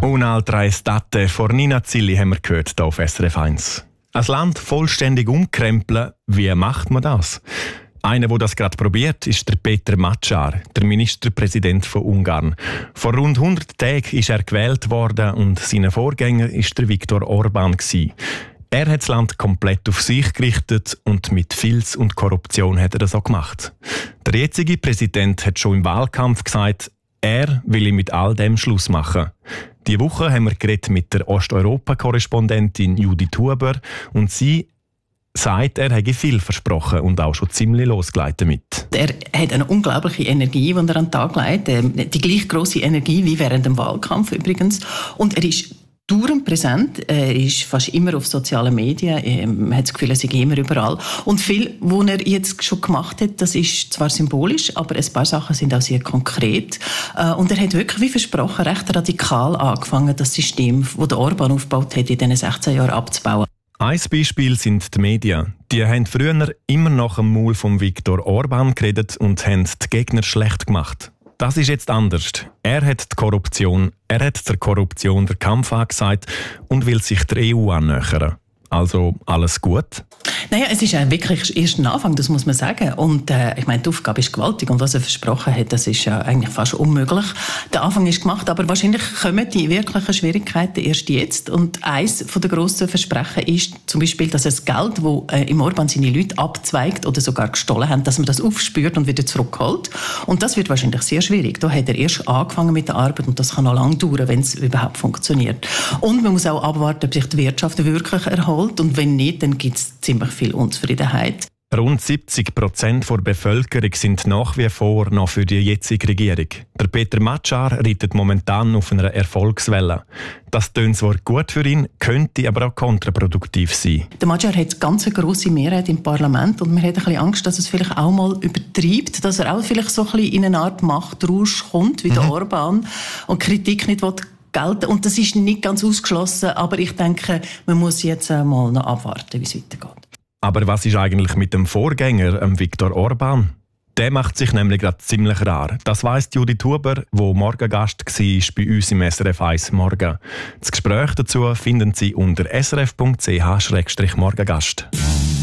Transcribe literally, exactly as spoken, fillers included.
Un'altra estate vor Nina Zilli haben wir gehört hier auf S R F eins. Ein Land vollständig umkrempeln, wie macht man das? Einer, der das gerade probiert, ist der Peter Magyar, der Ministerpräsident von Ungarn. Vor rund hundert Tagen ist er gewählt worden und sein Vorgänger ist der Viktor Orbán gewesen. Er hat das Land komplett auf sich gerichtet und mit Filz und Korruption hat er das auch gemacht. Der jetzige Präsident hat schon im Wahlkampf gesagt, er will mit all dem Schluss machen. Diese Woche haben wir geredet mit der Osteuropa-Korrespondentin Judith Huber und sie sagt, er hätte viel versprochen und auch schon ziemlich losgelegt damit. Er hat eine unglaubliche Energie, die er an den Tag legt. Die gleich grosse Energie wie während dem Wahlkampf übrigens. Und er ist dauernd präsent. Er ist fast immer auf sozialen Medien. Man hat das Gefühl, er sei immer überall. Und viel, was er jetzt schon gemacht hat, das ist zwar symbolisch, aber ein paar Sachen sind auch sehr konkret. Und er hat wirklich, wie versprochen, recht radikal angefangen, das System, das der Orbán aufgebaut hat, in diesen sechzehn Jahren abzubauen. Ein Beispiel sind die Medien. Die haben früher immer nach dem Maul von Viktor Orbán geredet und haben die Gegner schlecht gemacht. Das ist jetzt anders. Er hat die Korruption, er hat der Korruption den Kampf angesagt und will sich der E U annähern. Also alles gut? Naja, es ist ja wirklich erst ein Anfang, das muss man sagen. Und äh, ich meine, die Aufgabe ist gewaltig und was er versprochen hat, das ist ja eigentlich fast unmöglich. Der Anfang ist gemacht, aber wahrscheinlich kommen die wirklichen Schwierigkeiten erst jetzt. Und eines der grossen Versprechen ist zum Beispiel, dass er das Geld, das äh, im Orbán seine Leute abzweigt oder sogar gestohlen haben, dass man das aufspürt und wieder zurückholt. Und das wird wahrscheinlich sehr schwierig. Da hat er erst angefangen mit der Arbeit und das kann noch lange dauern, wenn es überhaupt funktioniert. Und man muss auch abwarten, ob sich die Wirtschaft wirklich erholt. Und wenn nicht, dann gibt es ziemlich viel Unzufriedenheit. Rund siebzig Prozent der Bevölkerung sind nach wie vor noch für die jetzige Regierung. Der Peter Magyar reitet momentan auf einer Erfolgswelle. Das tönt zwar gut für ihn, könnte aber auch kontraproduktiv sein. Der Magyar hat ganz eine grosse Mehrheit im Parlament und man hat ein bisschen Angst, dass es vielleicht auch mal übertreibt, dass er auch vielleicht so ein bisschen in eine Art Machtrausch kommt, wie mhm. der Orbán, und Kritik nicht will gelten. Und das ist nicht ganz ausgeschlossen, aber ich denke, man muss jetzt mal noch abwarten, wie es weitergeht. Aber was ist eigentlich mit dem Vorgänger, ähm, Viktor Orbán? Der macht sich nämlich gerade ziemlich rar. Das weiss Judith Huber, die Morgengast war bei uns im S R F eins Morgen. Das Gespräch dazu finden Sie unter s r f punkt c h slash morgengast.